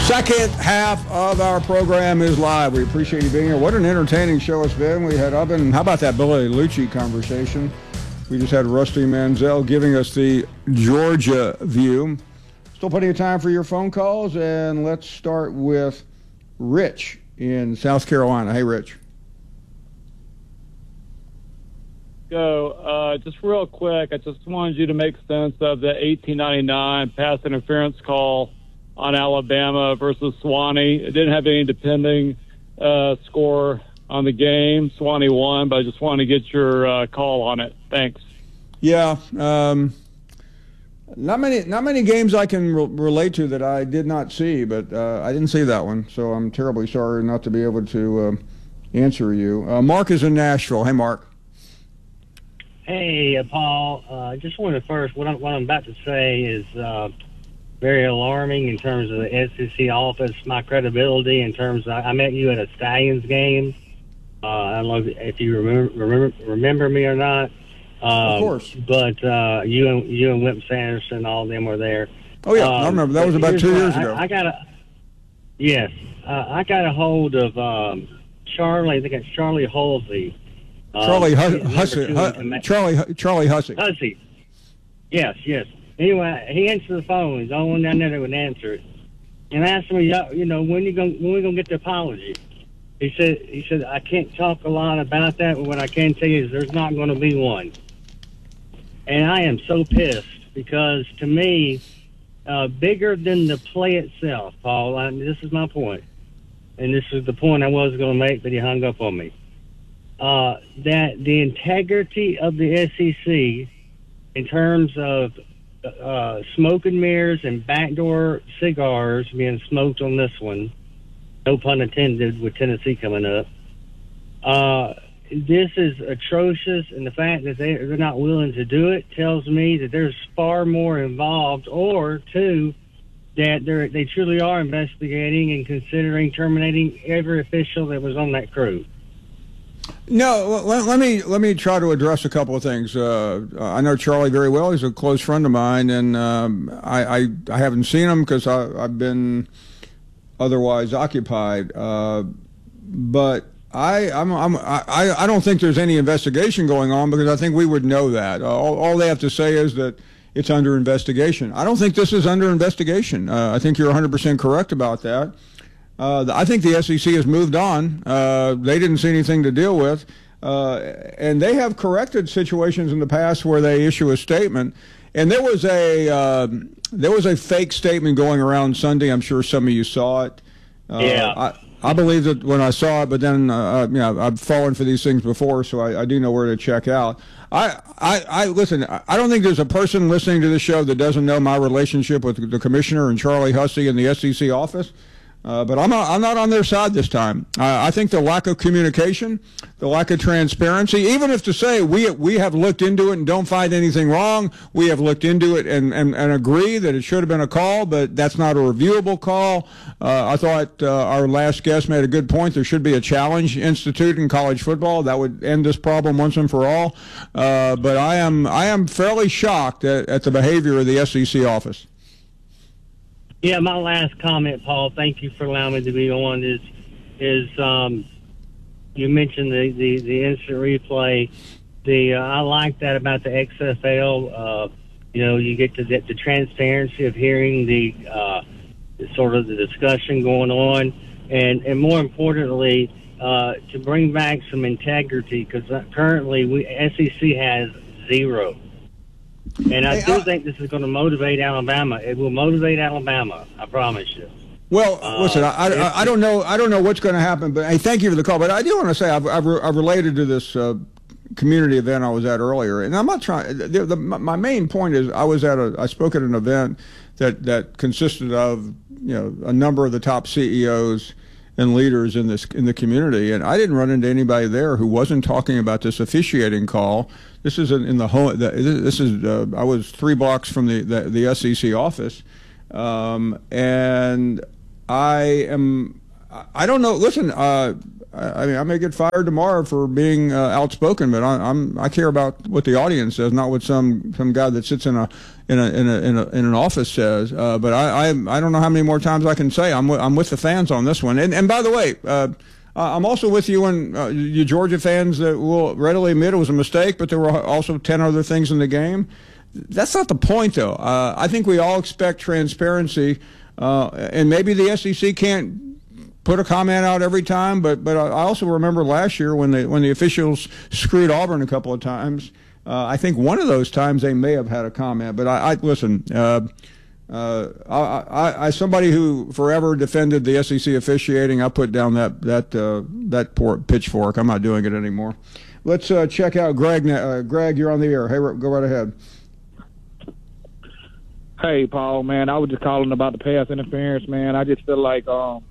Second half of our program is live. We appreciate you being here. What an entertaining show it's been. We had how about that Billy Lucci conversation? We just had Rusty Mansell giving us the Georgia view. Still plenty of time for your phone calls, and let's start with Rich in South Carolina. Hey, Rich. Just real quick, I just wanted you to make sense of the 1899 pass interference call on Alabama versus Swanee. It didn't have any depending score on the game. Swanee won, but I just wanted to get your call on it. Thanks. Yeah, not many games I can relate to that I did not see, but I didn't see that one, so I'm terribly sorry not to be able to answer you. Mark is in Nashville. Hey, Mark. Hey, Paul. I just wanted to first, what I'm about to say is very alarming in terms of the SEC office, my credibility in terms of, I met you at a Stallions game. I don't know if you remember me or not. Of course. But you and Whip Sanderson, all of them were there. Oh, yeah, I remember. That was about 2 years ago. I got a hold of Charlie, I think it's Charlie Halsey. Charlie Hussey. Hussey. Yes. Anyway, he answered the phone. He's the only one down there that would answer it. And I asked him, when we gonna get the apology? He said, I can't talk a lot about that, but what I can tell you is there's not going to be one. And I am so pissed because, to me, bigger than the play itself, Paul, this is my point, and this is the point I was going to make, but he hung up on me, that the integrity of the SEC in terms of smoke and mirrors and backdoor cigars being smoked on this one, no pun intended, with Tennessee coming up. This is atrocious, and the fact that they're not willing to do it tells me that there's far more involved, or two, that they truly are investigating and considering terminating every official that was on that crew. No, let me try to address a couple of things. I know Charlie very well. He's a close friend of mine, and I haven't seen him because I've been otherwise occupied. But I don't think there's any investigation going on because I think we would know that. All they have to say is that it's under investigation. I don't think this is under investigation. I think you're 100% correct about that. I think the SEC has moved on. They didn't see anything to deal with. And they have corrected situations in the past where they issue a statement. And there was a fake statement going around Sunday. I'm sure some of you saw it. Yeah. I believed it when I saw it, but then I've fallen for these things before, so I do know where to check out. I listen. I don't think there's a person listening to this show that doesn't know my relationship with the commissioner and Charlie Hussey in the SEC office. But I'm not on their side this time. I think the lack of communication, the lack of transparency, even if to say we have looked into it and don't find anything wrong, we have looked into it and agree that it should have been a call, but that's not a reviewable call. I thought our last guest made a good point. There should be a challenge institute in college football that would end this problem once and for all. But I am fairly shocked at the behavior of the SEC office. Yeah, my last comment, Paul, thank you for allowing me to be on, is you mentioned the instant replay. I like that about the XFL. You get to the transparency of hearing the sort of the discussion going on, and more importantly, to bring back some integrity, because currently SEC has zero. And I do think this is going to motivate Alabama. It will motivate Alabama, I promise you. Well, listen, I don't know what's going to happen, but hey, thank you for the call. But I do want to say I've related to this community event I was at earlier, and I'm not trying. My main point is I spoke at an event that consisted of a number of the top CEOs and leaders in the community, and I didn't run into anybody there who wasn't talking about this officiating call. This is in the home. This is I was 3 blocks from the SEC office, and I I don't know. Listen, I mean, I may get fired tomorrow for being outspoken, but I care about what the audience says, not what some guy that sits in an office says. But I don't know how many more times I can say I'm with the fans on this one. And by the way, I'm also with you and you Georgia fans that will readily admit it was a mistake, but there were also 10 other things in the game. That's not the point, though. I think we all expect transparency, and maybe the SEC can't put a comment out every time, but I also remember last year when the officials screwed Auburn a couple of times. I think one of those times they may have had a comment, but I listen. I somebody who forever defended the SEC officiating, I put down that poor pitchfork. I'm not doing it anymore. Let's check out Greg. Greg, you're on the air. Hey, go right ahead. Hey, Paul, man, I was just calling about the pass interference, man. I just feel like I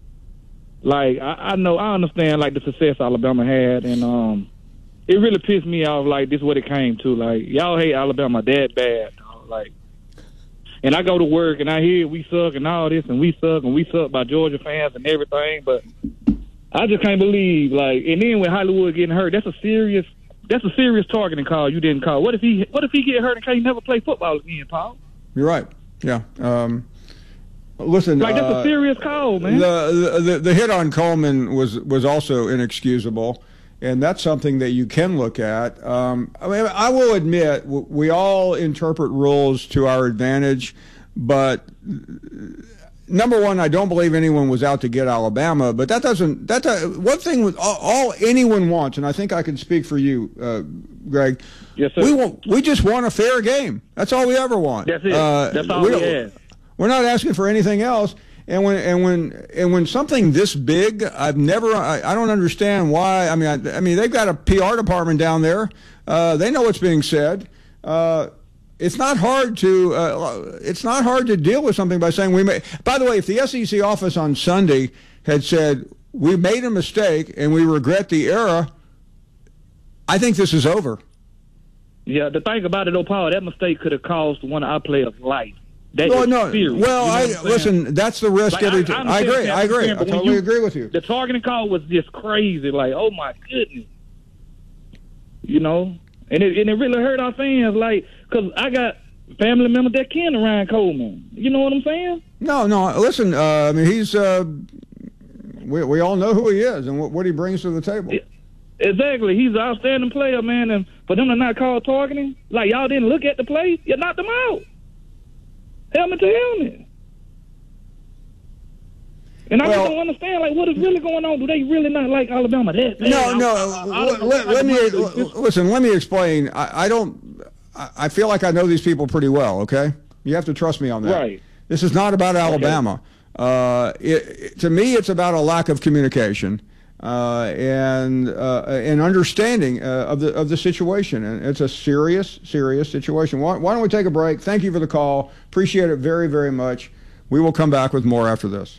understand like the success Alabama had, and it really pissed me off. Like, this is what it came to. Like, y'all hate Alabama that bad, dog. Like, and I go to work and I hear we suck and all this, and we suck by Georgia fans and everything, but I just can't believe, like, and then when Hollywood getting hurt, that's a serious targeting call you didn't call. What if he get hurt and can't never play football again, Paul? You're right. Yeah. Listen, like, that's a serious call, man. The hit on Coleman was also inexcusable, and that's something that you can look at. I mean, I will admit we all interpret rules to our advantage, but number one, I don't believe anyone was out to get Alabama. But one thing with all anyone wants, and I think I can speak for you, Greg. Yes, sir. We just want a fair game. That's all we ever want. That's it. That's all we have. We're not asking for anything else. And when something this big, I don't understand why. I mean, they've got a PR department down there. They know what's being said. It's not hard to deal with something by saying we may. By the way, if the SEC office on Sunday had said we made a mistake and we regret the error, I think this is over. Yeah, the thing about it, though, Paul, that mistake could have cost one of our players' life. No. Well, listen, that's the risk every time. I agree. I totally agree with you. The targeting call was just crazy. Like, oh my goodness, you know, and it really hurt our fans. Like, because I got family members that can Ryan Coleman. You know what I'm saying? No. Listen, I mean, he's. We all know who he is and what he brings to the table. Exactly. He's an outstanding player, man. And for them to not call targeting, like, y'all didn't look at the play, you knocked them out. Helmet to helmet. And I just don't understand, like, what is really going on? Do they really not like Alabama that bad? Let me explain. I feel like I know these people pretty well, okay? You have to trust me on that. Right. This is not about Alabama. Okay. To me, it's about a lack of communication and understanding of the situation. And it's a serious situation. Why don't we take a break? Thank you for the call. Appreciate it very, very much. We will come back with more after this.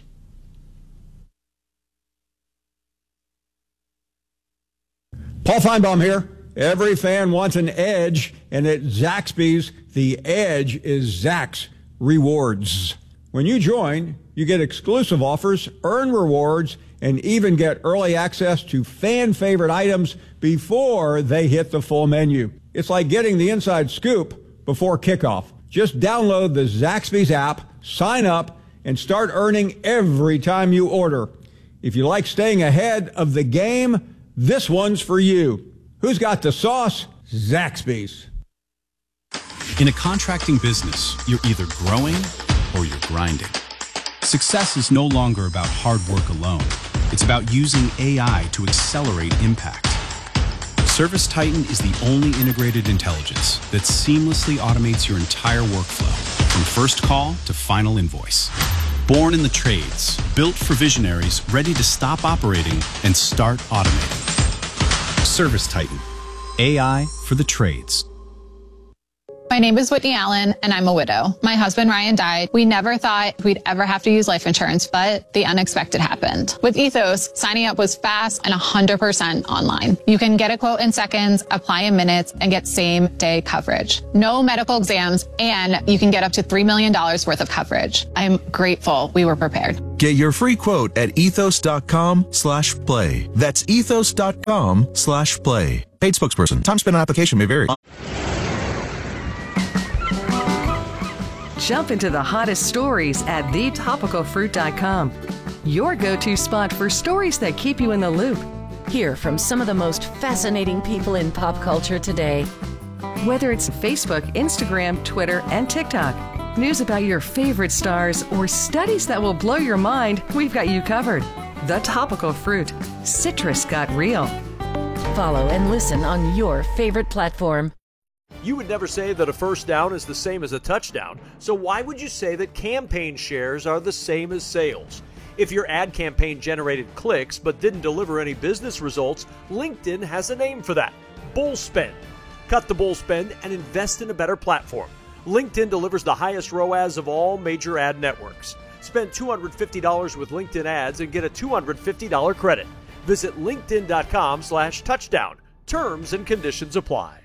Paul Feinbaum here. Every fan wants an edge, and at Zaxby's, the edge is Zax Rewards. When you join, you get exclusive offers, earn rewards, and even get early access to fan-favorite items before they hit the full menu. It's like getting the inside scoop before kickoff. Just download the Zaxby's app, sign up, and start earning every time you order. If you like staying ahead of the game, this one's for you. Who's got the sauce? Zaxby's. In a contracting business, you're either growing or you're grinding. Success is no longer about hard work alone. It's about using AI to accelerate impact. ServiceTitan is the only integrated intelligence that seamlessly automates your entire workflow, from first call to final invoice. Born in the trades, built for visionaries ready to stop operating and start automating. ServiceTitan, AI for the trades. My name is Whitney Allen, and I'm a widow. My husband, Ryan, died. We never thought we'd ever have to use life insurance, but the unexpected happened. With Ethos, signing up was fast and 100% online. You can get a quote in seconds, apply in minutes, and get same-day coverage. No medical exams, and you can get up to $3 million worth of coverage. I'm grateful we were prepared. Get your free quote at ethos.com/play. That's ethos.com/play. Paid spokesperson. Time spent on application may vary. Jump into the hottest stories at thetopicalfruit.com. Your go-to spot for stories that keep you in the loop. Hear from some of the most fascinating people in pop culture today. Whether it's Facebook, Instagram, Twitter, and TikTok, news about your favorite stars, or studies that will blow your mind, we've got you covered. The Topical Fruit. Citrus got real. Follow and listen on your favorite platform. You would never say that a first down is the same as a touchdown, so why would you say that campaign shares are the same as sales? If your ad campaign generated clicks but didn't deliver any business results, LinkedIn has a name for that: bull spend. Cut the bull spend and invest in a better platform. LinkedIn delivers the highest ROAS of all major ad networks. Spend $250 with LinkedIn ads and get a $250 credit. Visit linkedin.com/touchdown. Terms and conditions apply.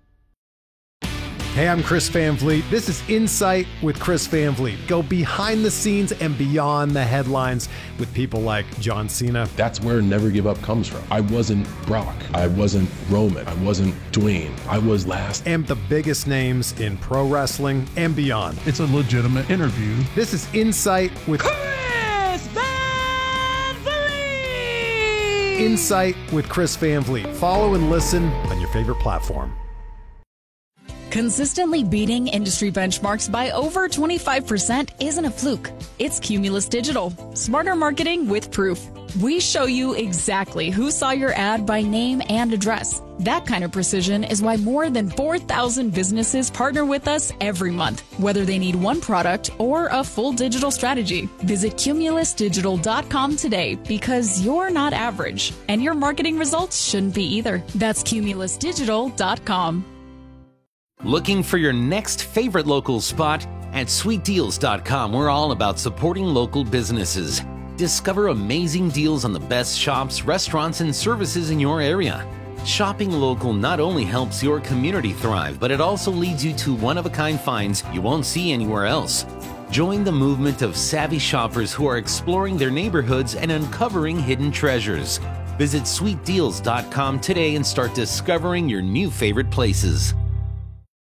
Hey, I'm Chris Van Vliet. This is Insight with Chris Van Vliet. Go behind the scenes and beyond the headlines with people like John Cena. That's where Never Give Up comes from. I wasn't Brock. I wasn't Roman. I wasn't Dwayne. I was last. And the biggest names in pro wrestling and beyond. It's a legitimate interview. This is Insight with Chris Van Vliet. Insight with Chris Van Vliet. Follow and listen on your favorite platform. Consistently beating industry benchmarks by over 25% isn't a fluke. It's Cumulus Digital. Smarter marketing with proof. We show you exactly who saw your ad by name and address. That kind of precision is why more than 4,000 businesses partner with us every month, whether they need one product or a full digital strategy. Visit cumulusdigital.com today, because you're not average, and your marketing results shouldn't be either. That's cumulusdigital.com. Looking for your next favorite local spot? At sweetdeals.com, we're all about supporting local businesses. Discover amazing deals on the best shops, restaurants, and services in your area. Shopping local not only helps your community thrive, but it also leads you to one-of-a-kind finds you won't see anywhere else. Join the movement of savvy shoppers who are exploring their neighborhoods and uncovering hidden treasures. Visit sweetdeals.com today and start discovering your new favorite places.